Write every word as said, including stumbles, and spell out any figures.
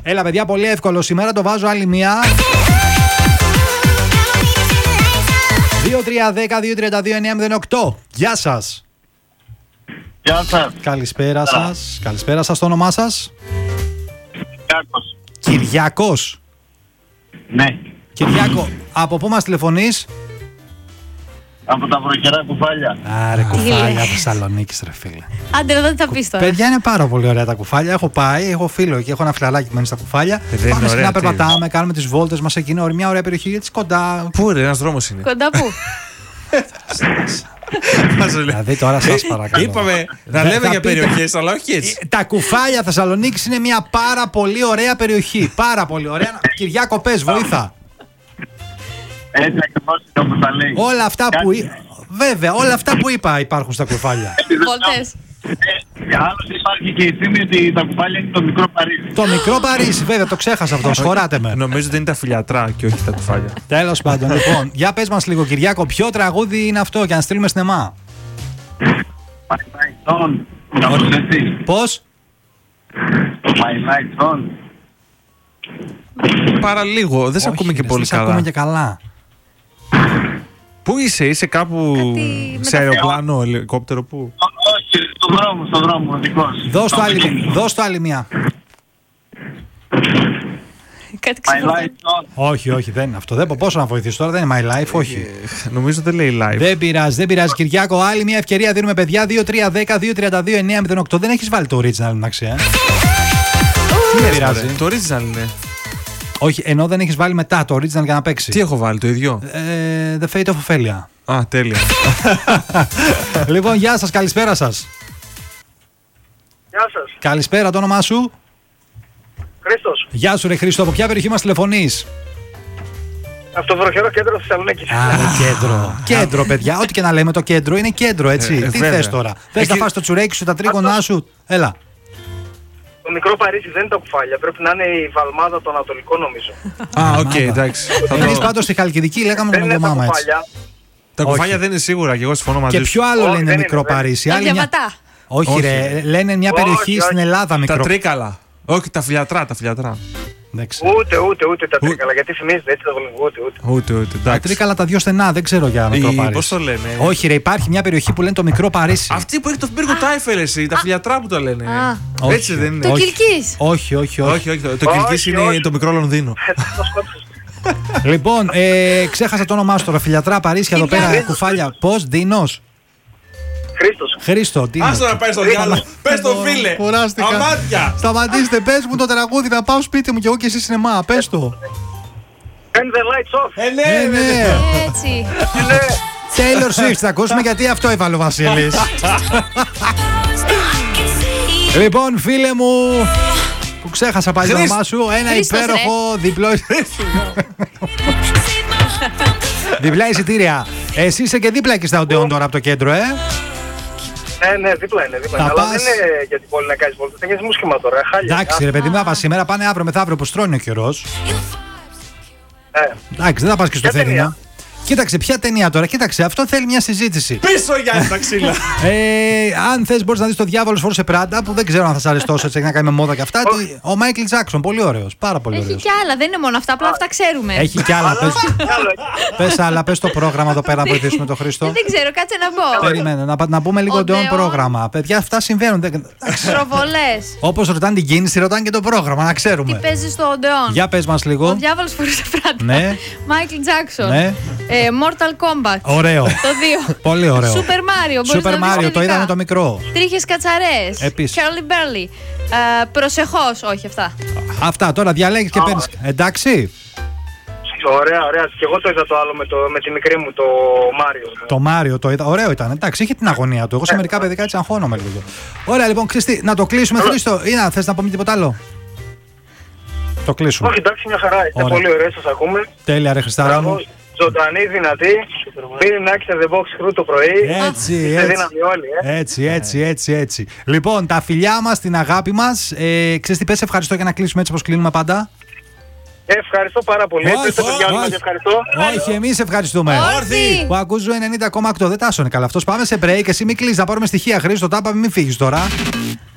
Έλα, παιδιά, πολύ εύκολο. Σήμερα το βάζω άλλη μία. δύο τρία ένα μηδέν δύο τρία δύο εννιά μηδέν οκτώ. Γεια σας. Γεια σας. Καλησπέρα σας. Καλησπέρα σας, το όνομά σας? Κυριάκος. Κυριάκος. Ναι. Κυριάκο, από πού μας τηλεφωνείς? Από τα βροχερά κουφάλια. Άρε, κουφάλια Θεσσαλονίκης, ρε φίλε. Άντε, δεν θα πεις τώρα. Παιδιά, είναι πάρα πολύ ωραία τα κουφάλια. Έχω πάει, έχω φίλο και έχω ένα φιλαράκι που μένει στα κουφάλια. Ε, Πάμε συχνά, περπατάμε, κάνουμε τις βόλτες μας εκεί. Είναι μια ωραία περιοχή γιατί κοντά. Πού ρε, ένας δρόμος είναι. Κοντά πού? Δηλαδή τώρα σας παρακαλώ. Είπαμε να λέμε για περιοχές, αλλά όχι έτσι. Τα κουφάλια Θεσσαλονίκης είναι μια πάρα πολύ ωραία περιοχή. Πάρα πολύ ωραία. Κυριάκο, πες, βοήθα. Έτσι ακριβώς είναι όπως τα λέει. Όλα αυτά που είπα. Βέβαια, όλα αυτά που είπα υπάρχουν στα κουφάλια. Βολτές. Άλλωστε υπάρχει και η φήμη ότι τα κουφάλια είναι το μικρό Παρίσι. Το μικρό Παρίσι, βέβαια, το ξέχασα αυτό. Σχωράτε με. Νομίζω ότι είναι τα φιλιατρά και όχι τα κουφάλια. Τέλος πάντων, λοιπόν, για πες μας λίγο, Κυριάκο, ποιο τραγούδι είναι αυτό για να στείλουμε σινεμά? My light on. Κάπως έτσι. Πώς? My light on. Παραλίγο, δεν σε ακούμε και πολύ καλά. Δεν σε ακούμε και καλά. Πού είσαι, είσαι κάπου σε αεροπλάνο, ελικόπτερο, πού? Όχι, στον δρόμο, στον δρόμο, δικός. Δώσ' το άλλη, δώσ' το άλλη μία. Κάτι My ξέρω. light on. Όχι, όχι, δεν είναι αυτό. Δεν πω πόσο να βοηθήσω τώρα, δεν είναι my life, όχι. Νομίζω δεν λέει live. Δεν πειράζει, δεν πειράζει, Κυριάκο. Άλλη μια ευκαιρία δίνουμε, παιδιά. δύο τρία ένα μηδέν δύο τρία δύο εννιά μηδέν οκτώ. Δεν έχεις βάλει το original, εντάξει, ε. Τι δεν πειράζει. Το original είναι. Όχι, ενώ δεν έχεις βάλει μετά το original για να παίξει. Τι έχω βάλει, το ίδιο? Ε, The Fate of Ophelia. Α, τέλεια. Λοιπόν, γεια σας, καλησπέρα σας. Γεια σας. Καλησπέρα, το όνομά σου? Χρήστος. Γεια σου, ρε Χρήστο, από ποια περιοχή μας τηλεφωνείς? Από το βροχερό κέντρο Θεσσαλονίκης. Άρα, κέντρο. Κέντρο, παιδιά. Ό,τι και να λέμε, το κέντρο είναι κέντρο, έτσι. Ε, ε, Τι βέβαια. θες τώρα? Θες Εκεί- να φας το τσουρέκι σου, τα τρίγωνά σου? Έλα. Το μικρό Παρίσι δεν είναι τα κουφάλια. Πρέπει να είναι η Βαλμάδα το Ανατολικό, νομίζω. Α, οκ, εντάξει. Θα το- Εμείς πάντως στη Χαλκιδική λέγαμε Δεν με είναι το τα μάμα έτσι. κουφάλια. Τα Όχι. κουφάλια δεν είναι σίγουρα και εγώ συμφωνώ μαζί Και σου. ποιο άλλο Όχι, λένε δεν μικρό είναι, βέβαια. Παρίσι? Τα Άλλη μια... διαβατά. Όχι, Όχι. ρε, λένε μια Όχι, περιοχή όχι. στην Ελλάδα Τα μικρό. τρίκαλα. Όχι, τα φιλιατρά, τα φιλιατρά. Δεν ξέρω. Ούτε, ούτε, ούτε τα τρίκαλα. Γιατί θυμίζετε έτσι το βλέπω. Ούτε, ούτε. Ούτε, ούτε. Τα Εντάξει. τρίκαλα τα δυο στενά, δεν ξέρω για μικρό Ή, Παρίσι. πώς το λένε? Όχι, ρε, υπάρχει μια περιοχή που λένε το μικρό Παρίσι. Αυτή που έχει το πύργο Τάιφελ, εσύ, τα φιλιατρά που το λένε. Α. Όχι. Έτσι δεν είναι? Το Όχι. Κιλκής. Όχι, όχι, όχι. Όχι, όχι. Το, το Όχι, Κιλκής είναι όχι. το μικρό Λονδίνο. Το σκότωσες. Λοιπόν, ε, ξέχασα το όνομά σου τώρα. Φιλιατρά Παρίσια εδώ πέρα, Κυριάκος. κουφάλια. Πώς, Δίνος? Χρήστος. Χρήστο, τι είναι? Άστο να πάει στο διάλογο. Πες το φίλε. Κουράστηκα. Αμάτια. Σταματήστε, πες μου το τραγούδι, να πάω σπίτι μου κι εγώ και εσύ σινεμά. Πες το. Turn the lights off. Ε, Ε, ναι, ναι. ναι. Έτσι. Taylor Swift, θα ακούσουμε γιατί αυτό έβαλε ο Βασίλης. Λοιπόν, φίλε μου, που ξέχασα πάλι το Χρήστο. όνομά σου, ένα Χρήστος, ρε. υπέροχο διπλό. Διπλά εισιτήρια. Εσύ είσαι και δίπλα εκεί στα Οντεόν τώρα από το κέντρο, ε. Ναι, ναι, δίπλα είναι. Δίπλα Θα είναι. Αλλά πας- δεν είναι για την πόλη να κάνεις βόλτα. Είναι μου σχήμα τώρα. Χάλια. Εντάξει, ρε παιδί μου, θα πας σήμερα, πάνε αύριο μεθαύριο που στρώνει ο καιρός. Ε, Εντάξει, δεν θα πας και στο Ποια θερινό. ταινία? Κοίταξε, ποια ταινία τώρα, κοίταξε, αυτό θέλει μια συζήτηση. Πίσω για τα ξύλα. Ε, αν θες μπορείς να δεις το Διάβολος Φόρησε Πράτα, που δεν ξέρω αν θα σ' αρέσει τόσο, έτσι έχει να κάνει με μόδα και αυτά. Το- Ο Μάικλ Τζάκσον, πολύ ωραίος, πάρα πολύ Έχει ωραίος. κι άλλα, δεν είναι μόνο αυτά, απλά αυτά ξέρουμε. Έχει κι άλλα, πες, άλλο πες άλλα, πες το πρόγραμμα εδώ πέρα να βοηθήσουμε τον Χρήστο. Δεν ξέρω, κάτσε να πω. Περιμένω, να, πα- να πούμε λίγο το Οντεόν. πρόγραμμα. Παιδιά, αυτά συμβαίνουν. δεν- Προβολές. Όπως ρωτάνε την κίνηση, ρωτάνε και το πρόγραμμα, να Τι ξέρουμε. παίζει στο Οντεόν. Για πες μας Ο λίγο. διάβολος φορούσε πράτα. Ναι. Μάικλ Τζάκσον. Ναι. Ε, Mortal Kombat. Ωραίο. Το δύο. Πολύ ωραίο. Super Mario. μπορείς Super να δεις Mario, το τελικά. είδαμε το μικρό. Τρίχες κατσαρές. Επίσης. Charlie Burley. Ε, προσεχώς, όχι αυτά. Αυτά τώρα διαλέγεις και παίρνεις. Εντάξει. Ωραία, ωραία. Και εγώ το είδα το άλλο με, το, με τη μικρή μου, το Μάριο. Το Μάριο το είδα. Ωραίο ήταν. Εντάξει, είχε την αγωνία του. Εγώ σε μερικά παιδικά έτσι αγχώνομαι λίγο. Ωραία, λοιπόν, Χριστί, να το κλείσουμε, Χρήστο. Ή να θες να πούμε τίποτα άλλο? Το κλείσουμε. Όχι, εντάξει, μια χαρά. Είστε Ωραία. πολύ ωραίες, σας ακούμε. Τέλεια, ρε Χριστάρα Μπράβο. μου. Ζωντανή, δυνατή. Πήρε να έχετε the box crew το πρωί. Έτσι, Είστε έτσι. δύναμη όλοι, ε. Έτσι, έτσι, έτσι, έτσι. Λοιπόν, τα φιλιά μας, την αγάπη μας. Ε, ξέρεις τι, πες ευχαριστώ για να κλείσουμε έτσι όπως κλείνουμε πάντα. Ευχαριστώ πάρα πολύ. Όχι, Πείτε παιδιά όλοι όχι. μας ευχαριστώ. Όχι, εμείς ευχαριστούμε. Όρθιοι. Που ακούς ενενήντα κόμμα οκτώ. Δεν τάσσωνε καλά αυτός. Πάμε σε break. Εσύ μην κλείσεις, να πάρουμε στοιχεία. Χρήστο, τα είπαμε, μην φύγεις τώρα.